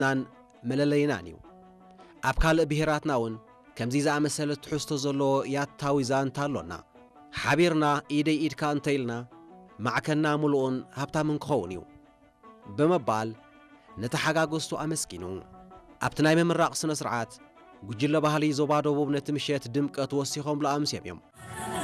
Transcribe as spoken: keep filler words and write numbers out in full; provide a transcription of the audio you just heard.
ናን መለለይናን እዩ ኣብ ካልእ ብሄራትና እውን ከምዚ ዝኣመሰለ ትሕዝቶ ዘለዎ ያታዊ ዛንታ ኣሎና ሓቢርና ኢደይ ኢድካ እንተኢልና ማዕከና ሙሉኡን ሃብታምን ክኸውን እዩ ብምባል ነቲ ሓጋገዝቱ ኣመስኪኑ ኣብቲ ናይ ምምራቕ ስነ ስርዓት ጉጅለ ባህሊ ዞባ ደቡብ ነቲ ምሸት ድምቀት ወሲኾም ለኣምስዮም እዮም